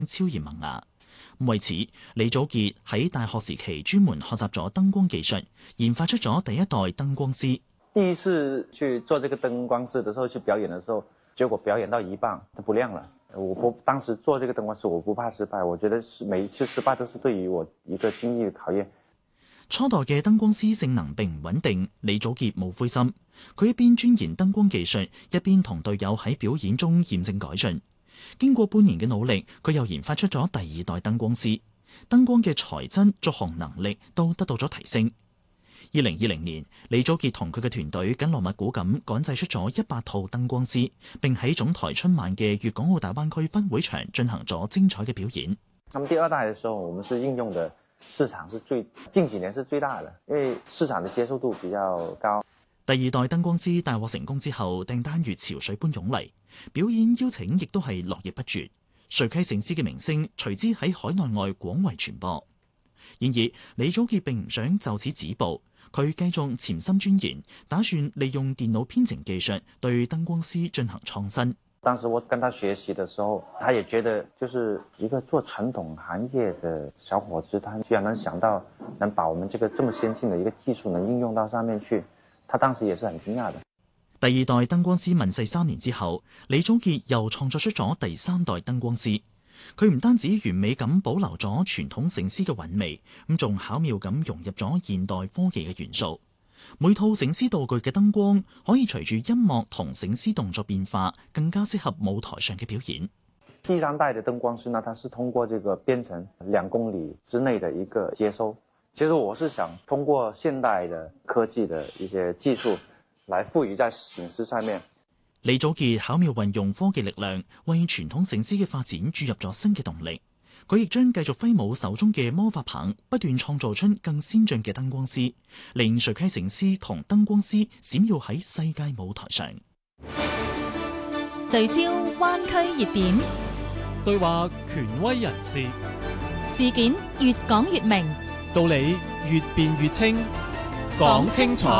超然萌芽。為此，李祖傑喺大學時期專門學習咗燈光技術，研發出咗第一代燈光師。 第一次去做這個燈光師的時候，去表演的時候，結果表演到一半，它不亮了。當時做這個燈光師，我不怕失敗，我覺得每一次失敗都是對於我一個經驗的考驗。 初代嘅燈光師性能並唔穩定，李祖傑冇灰心，佢一邊鑽研燈光技術，一邊同隊友喺表演中驗證改進。經過半年嘅努力，佢又研發出咗第二代燈光師，燈光嘅材質、續航能力都得到咗提升。2020年，李祖傑同佢嘅團隊緊鑼密鼓咁趕製出咗100套燈光師，並喺總台春晚嘅粵港澳大灣區分會場進行咗精彩嘅表演。 那麼第二代嘅時候，我們是應用的市場是近幾年是最大的，因為市場的接受度比較高。 第二代燈光師大獲成功之後，訂單如潮水般湧嚟，表演邀請亦都係絡繹不絕。垂溪城師嘅名聲隨之喺海內外廣為傳播。然而，李祖傑並唔想就此止步，佢繼續潛心鑽研，打算利用電腦編程技術對燈光師進行創新。 當時我跟他學習的時候，他也覺得就是一個做傳統行業的小伙子，他居然能想到能把我們這個這麼先進的一個技術能應用到上面去，他當時也是很驚訝的。 第二代燈光師問世3年之後，李祖傑又創作出咗第3代燈光師。佢唔單止完美咁保留咗傳統醒獅嘅韻味，咁仲巧妙咁融入咗現代科技嘅元素。每套醒獅道具嘅燈光可以隨住音樂同醒獅動作變化，更加適合舞台上嘅表演。 第3代的燈光師呢，它是通過這個編程2公里之內的一個接收。其實我是想通過現代的科技的一些技術來賦予在醒獅上面。 李祖傑巧妙運用科技力量，為傳統醒獅嘅發展注入咗新嘅動力。佢亦將繼續揮舞手中嘅魔法棒，不斷創造出更先進嘅燈光師，令垂溪醒獅同燈光師閃耀喺世界舞台上。 聚焦灣區熱點， 對話權威人士， 事件越講越明， 道理越辯越清，講清楚。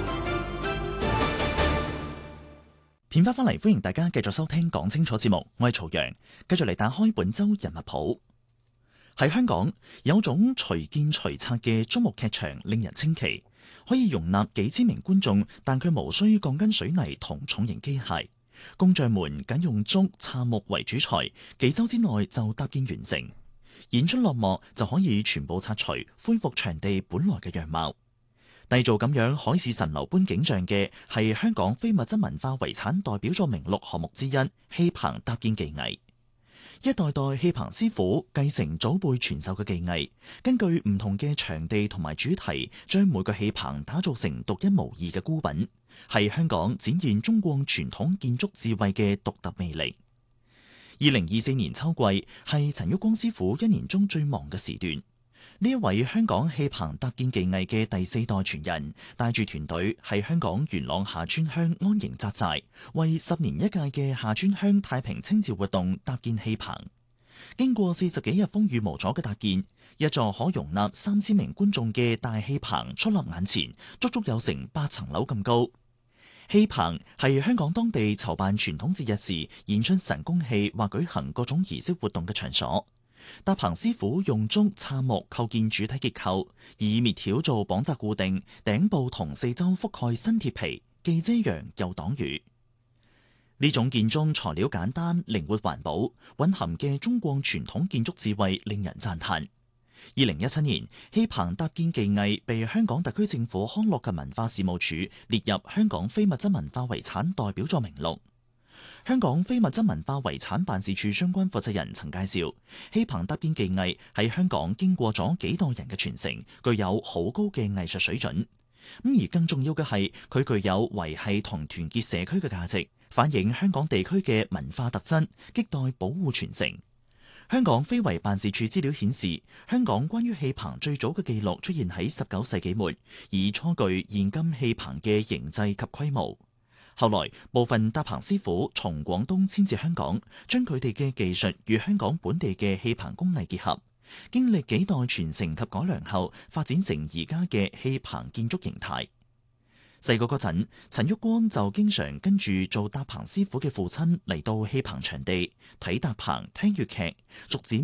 片花翻嚟，歡迎大家繼續收聽講清楚節目，我係曹陽，繼續嚟打開本周人物譜。喺香港有種隨建隨拆嘅竹木劇場令人稱奇，可以容納幾千名觀眾，但佢無需鋼筋水泥同重型機械，工匠們僅用竹杉木為主材，幾周之內就搭建完成。演出落幕就可以全部拆除，恢復場地本來嘅樣貌。締造咁樣海市蜃樓般景象嘅係香港非物質文化遺產代表作名錄項目之一戲棚搭建技藝。一代代戲棚師傅繼承祖輩傳授嘅技藝，根據唔同嘅場地同埋主題，將每個戲棚打造成獨一無二嘅孤品，係香港展現中國傳統建築智慧嘅獨特魅力。2024年秋季係陳旭光師傅1年中最忙嘅時段。呢一位香港戲棚搭建技藝嘅第4代傳人，帶住團隊喺香港元朗下村鄉安營紮寨，為10年一屆嘅下村鄉太平清醮活動搭建戲棚。經過40幾日風雨無阻嘅搭建，一座可容納3000名觀眾嘅大戲棚矗立眼前，足足有成8層樓咁高。戲棚係香港當地籌辦傳統節日時演出神功戲或舉行各種儀式活動嘅場所。搭棚師傅用竹杉木構建主體結構，以篾條做綁紮固定，頂部同四周覆蓋新鐵皮，既遮陽又擋雨。呢種建築材料簡單、靈活環保，蘊含嘅中國傳統建築智慧令人讚嘆。2017年，戲棚搭建技藝被香港特區政府康樂及文化事務署列入香港非物質文化遺產代表作名錄。香港非物質文化遺產辦事處相關負責人曾介紹，戲棚搭建技藝喺香港經過咗幾代人嘅傳承，具有好高嘅藝術水準。而更重要嘅係，佢具有維繫同團結社區嘅價值，反映香港地區嘅文化特質，亟待保護傳承。香港非遺辦事處資料顯示，香港關於戲棚最早嘅記錄出現喺19世紀末，以初具現今戲棚嘅形制及規模。後來部分搭棚師傅從廣東遷至香港，將佢哋嘅技術與香港本地嘅戲棚工藝結合，經歷幾代傳承及改良後，發展成而家嘅戲棚建築形態。 細個嗰陣，陳旭光就經常跟住做搭棚師傅嘅父親嚟到戲棚場地睇搭棚、聽粵劇，逐漸